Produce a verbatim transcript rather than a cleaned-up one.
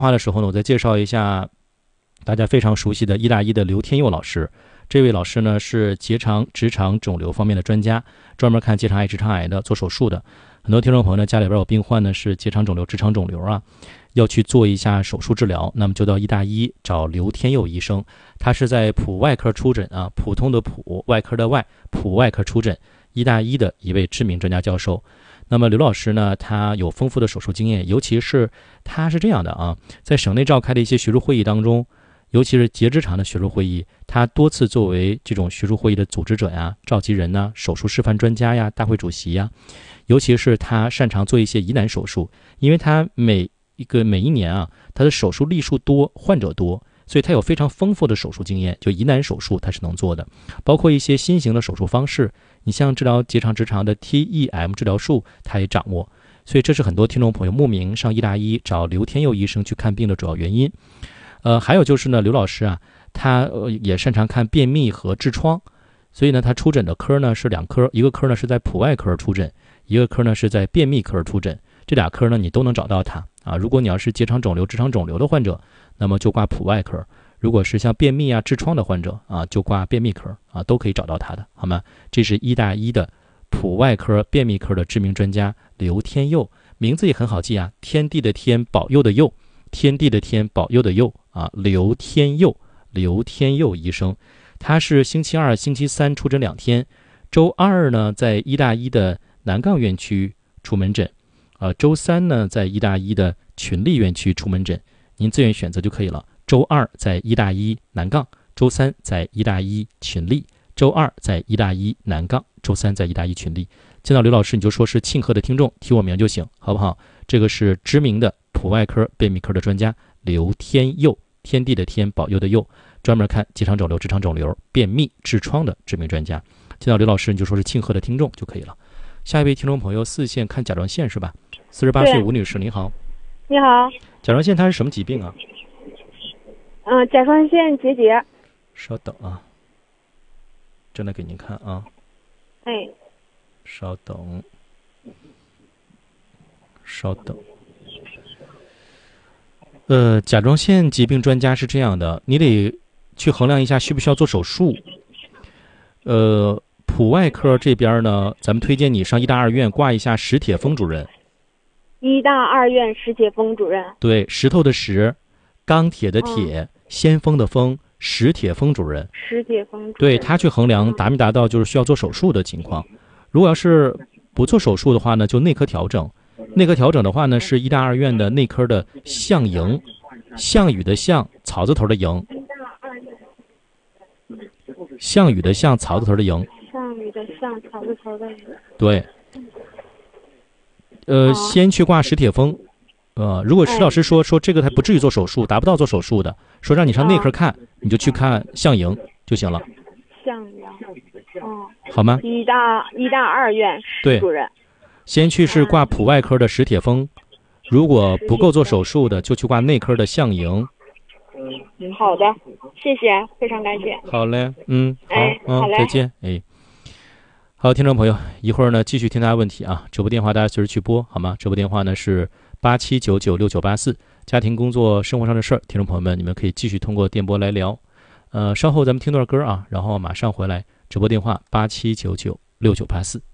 话的时候呢，我再介绍一下大家非常熟悉的医大一的刘天佑老师。这位老师呢是结肠、直肠肿瘤方面的专家，专门看结肠癌、直肠癌的，做手术的。很多听众朋友呢家里边有病患呢是结肠肿瘤、直肠肿瘤啊，要去做一下手术治疗，那么就到医大一找刘天佑医生。他是在普外科出诊啊，普通的普，外科的外，普外科出诊，医大一的一位知名专家教授。那么刘老师呢，他有丰富的手术经验，尤其是他是这样的啊，在省内召开的一些学术会议当中，尤其是结直肠的学术会议，他多次作为这种学术会议的组织者呀、召集人呐、手术示范专家呀、大会主席呀，尤其是他擅长做一些疑难手术，因为他每一个每一年啊，他的手术例数多，患者多，所以他有非常丰富的手术经验，就疑难手术他是能做的，包括一些新型的手术方式，你像治疗结肠直肠的 T E M 治疗术，他也掌握。所以这是很多听众朋友慕名上医大一找刘天佑医生去看病的主要原因。呃，还有就是呢，刘老师啊，他、呃、也擅长看便秘和痔疮，所以呢，他出诊的科呢是两科，一个科呢是在普外科出诊，一个科呢是在便秘科出诊。这俩科呢你都能找到他啊。如果你要是结肠肿瘤、直肠肿瘤的患者，那么就挂普外科；如果是像便秘啊、痔疮的患者啊，就挂便秘科啊，都可以找到他的，好吗？这是医大一的普外科、便秘科的知名专家刘天佑，名字也很好记啊，天地的天，保佑的佑，天地的天，保佑的佑啊，刘天佑，刘天佑医生，他是星期二、星期三出诊两天，周二呢在医大一的南杠院区出门诊，呃，周三呢在医大一的群力院区出门诊，您自愿选择就可以了。周二在医大一南杠，周三在医大一群力，周二在医大一南杠，周三在医大一群力。见到刘老师你就说是庆贺的听众，提我名就行，好不好？这个是知名的普外科、便秘科的专家刘天佑，天地的天，保佑的佑，专门看结肠肿瘤、直肠肿瘤、便秘、痔疮的知名专家。见到刘老师你就说是庆贺的听众就可以了。下一位听众朋友，四线看甲状腺是吧？四十八岁吴女士，你好。 你好。 甲状腺它是什么疾病啊？ 嗯、呃，甲状腺结节。 稍等啊，正在给您看啊。 哎。 稍等，稍等。呃，甲状腺疾病专家是这样的，你得去衡量一下需不需要做手术。呃，普外科这边呢，咱们推荐你上医大二院挂一下石铁峰主任。 医大二院石铁峰主任。对， 石头的石，钢铁的铁，嗯、先锋的锋，石铁峰主任。 石铁峰主任。 对，他去衡量达没达到就是需要做手术的情况。如果要是不做手术的话呢，就内科调整。内科调整的话呢，是医大二院的内科的项营，项羽的项，草字头的营。项羽的项，草字头的营。 项羽的项，草字头的营。 对。呃，哦、先去挂石铁峰。呃，如果石老师说、哎、说这个还不至于做手术，达不到做手术的，说让你上内科看，哦、你就去看项营就行了。 项营。哦。 好吗？ 医大医大二院石主任。 先去是挂普外科的石铁峰，如果不够做手术的，就去挂内科的项营。 好的，谢谢，非常感谢。 好嘞，嗯，好， 哎、 嗯， 好嘞， 再见，哎。好，听众朋友，一会儿呢继续听大家问题啊，直播电话大家随时去拨，好吗？直播电话呢是八七九九六九八四，家庭工作生活上的事儿，听众朋友们，你们可以继续通过电波来聊。呃，稍后咱们听段歌啊，然后马上回来。直播电话八七九九六九八四。